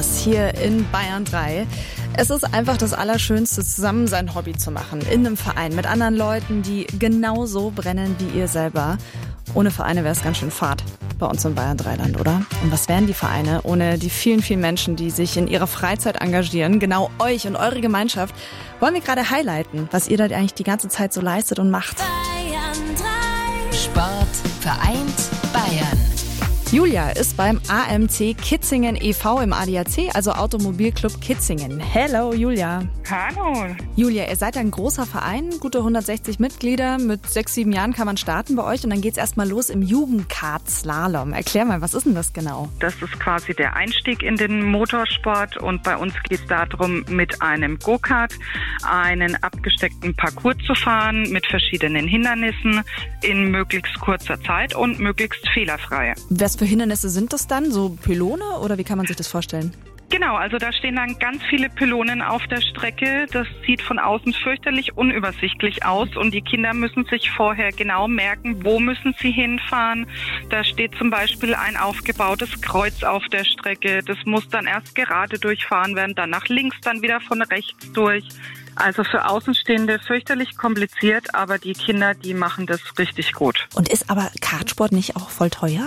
Spaß hier in Bayern 3. Es ist einfach das Allerschönste, zusammen sein Hobby zu machen. In einem Verein mit anderen Leuten, die genauso brennen wie ihr selber. Ohne Vereine wäre es ganz schön fad bei uns im Bayern 3-Land, oder? Und was wären die Vereine ohne die vielen, vielen Menschen, die sich in ihrer Freizeit engagieren? Genau euch und eure Gemeinschaft wollen wir gerade highlighten, was ihr da eigentlich die ganze Zeit so leistet und macht. Bayern 3. Sport vereint Bayern. Julia ist beim AMC Kitzingen e.V. im ADAC, also Automobilclub Kitzingen. Hello Julia. Hallo. Julia, ihr seid ein großer Verein, gute 160 Mitglieder. Mit 6, 7 Jahren kann man starten bei euch und dann geht's erstmal los im Jugendkart-Slalom. Erklär mal, was ist denn das genau? Das ist quasi der Einstieg in den Motorsport und bei uns geht es darum, mit einem Go-Kart einen abgesteckten Parcours zu fahren mit verschiedenen Hindernissen in möglichst kurzer Zeit und möglichst fehlerfrei. Was für Hindernisse sind das dann? So Pylone oder wie kann man sich das vorstellen? Genau, also da stehen dann ganz viele Pylonen auf der Strecke. Das sieht von außen fürchterlich unübersichtlich aus und die Kinder müssen sich vorher genau merken, wo müssen sie hinfahren. Da steht zum Beispiel ein aufgebautes Kreuz auf der Strecke. Das muss dann erst gerade durchfahren werden, dann nach links, dann wieder von rechts durch. Also für Außenstehende fürchterlich kompliziert, aber die Kinder, die machen das richtig gut. Und ist aber Kartsport nicht auch voll teuer?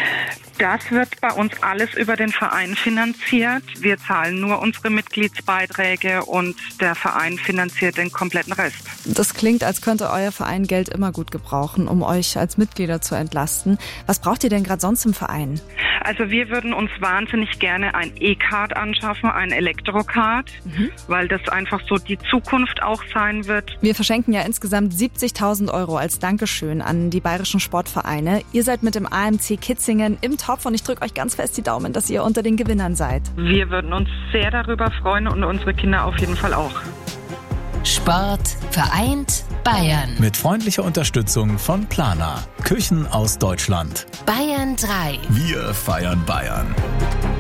Das wird bei uns alles über den Verein finanziert. Wir zahlen nur unsere Mitgliedsbeiträge und der Verein finanziert den kompletten Rest. Das klingt, als könnte euer Verein Geld immer gut gebrauchen, um euch als Mitglieder zu entlasten. Was braucht ihr denn gerade sonst im Verein? Also wir würden uns wahnsinnig gerne ein E-Kart anschaffen, ein Elektrokart, weil das einfach so die Zukunft auch sein wird. Wir verschenken ja insgesamt 70.000 € als Dankeschön an die bayerischen Sportvereine. Ihr seid mit dem AMC Kitzingen im Topf und ich drücke euch ganz fest die Daumen, dass ihr unter den Gewinnern seid. Wir würden uns sehr darüber freuen und unsere Kinder auf jeden Fall auch. Sport vereint Bayern. Mit freundlicher Unterstützung von Plana. Küchen aus Deutschland. Bayern 3. Wir feiern Bayern.